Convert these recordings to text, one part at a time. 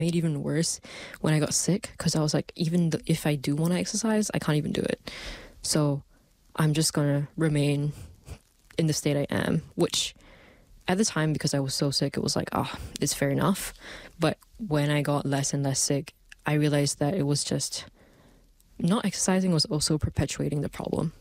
made even worse when I got sick, because I was like, even if I do want to exercise, I can't even do it. So I'm just gonna remain in the state I am, which at the time, because I was so sick, it was like, it's fair enough. But when I got less and less sick, I realized that it was just not exercising was also perpetuating the problem.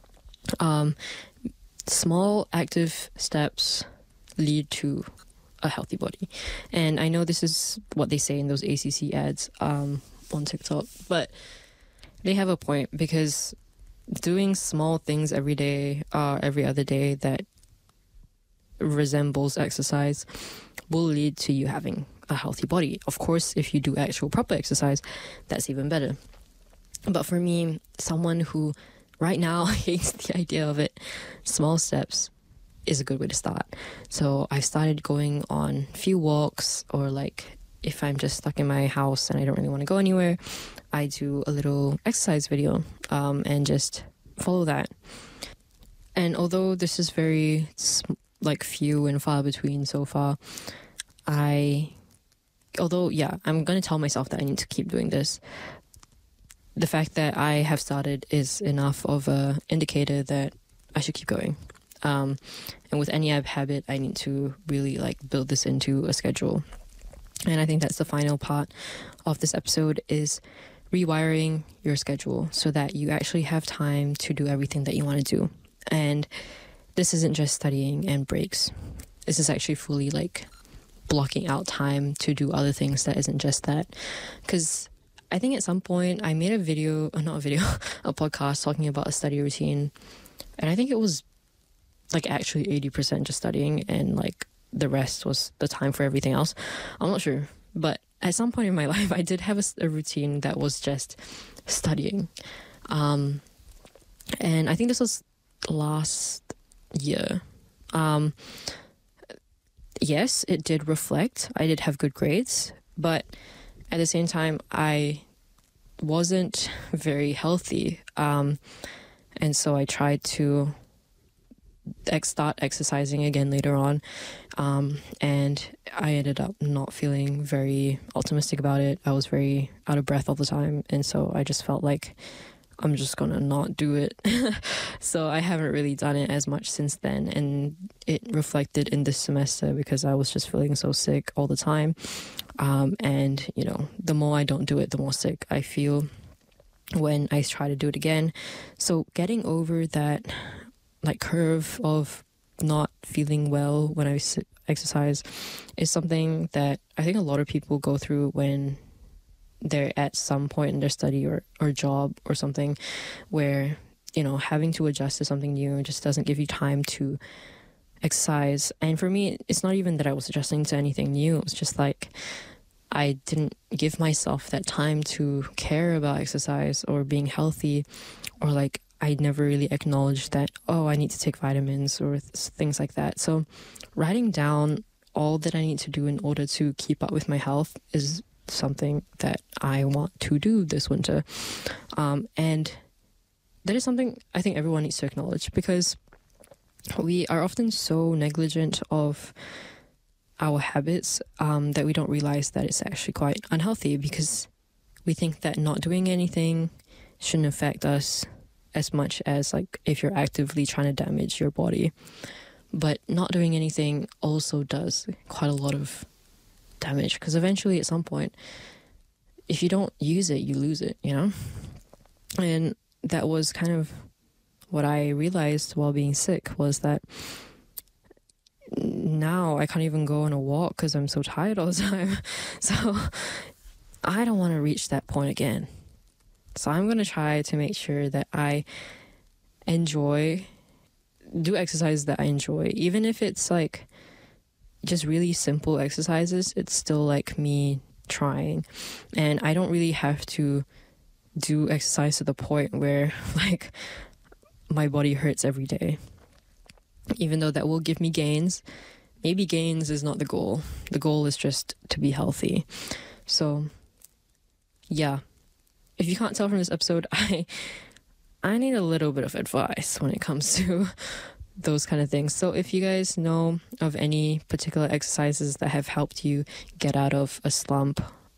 Small active steps lead to a healthy body. And I know this is what they say in those ACC ads on TikTok, but they have a point, because doing small things every day, every other day that resembles exercise will lead to you having a healthy body. Of course, if you do actual proper exercise, that's even better. But for me, someone who right now hates the idea of it, small steps is a good way to start. So I've started going on a few walks, or like if I'm just stuck in my house and I don't really want to go anywhere, I do a little exercise video and just follow that. And although this is very few and far between so far, I'm going to tell myself that I need to keep doing this. The fact that I have started is enough of a indicator that I should keep going. And with any habit, I need to really build this into a schedule. And I think that's the final part of this episode, is rewiring your schedule so that you actually have time to do everything that you want to do. And this isn't just studying and breaks. This is actually fully blocking out time to do other things that isn't just that. Because I think at some point I made a podcast talking about a study routine. And I think it was actually 80% just studying, and the rest was the time for everything else. I'm not sure. But at some point in my life, I did have a routine that was just studying. And I think this was last year. Yes, it did reflect. I did have good grades, but at the same time, I wasn't very healthy. And so I tried to start exercising again later on. And I ended up not feeling very optimistic about it. I was very out of breath all the time. And so I just felt like I'm just gonna not do it. So I haven't really done it as much since then, and it reflected in this semester because I was just feeling so sick all the time. And the more I don't do it, the more sick I feel when I try to do it again. So getting over that curve of not feeling well when I exercise is something that I think a lot of people go through when they're at some point in their study or job or something, where having to adjust to something new just doesn't give you time to exercise. And for me, it's not even that I was adjusting to anything new. It was just I didn't give myself that time to care about exercise or being healthy, or I never really acknowledged that, I need to take vitamins or things like that. So writing down all that I need to do in order to keep up with my health is something that I want to do this winter. And that is something I think everyone needs to acknowledge, because we are often so negligent of our habits that we don't realize that it's actually quite unhealthy, because we think that not doing anything shouldn't affect us as much as if you're actively trying to damage your body. But not doing anything also does quite a lot of damage, because eventually at some point, if you don't use it, you lose it, And that was kind of what I realized while being sick, was that now I can't even go on a walk because I'm so tired all the time. So I don't want to reach that point again. So I'm going to try to make sure that I do exercise that I enjoy. Even if it's just really simple exercises, it's still me trying. And I don't really have to do exercise to the point where my body hurts every day. Even though that will give me gains, maybe gains is not the goal. The goal is just to be healthy. So yeah, if you can't tell from this episode, I need a little bit of advice when it comes to those kind of things. So if you guys know of any particular exercises that have helped you get out of a slump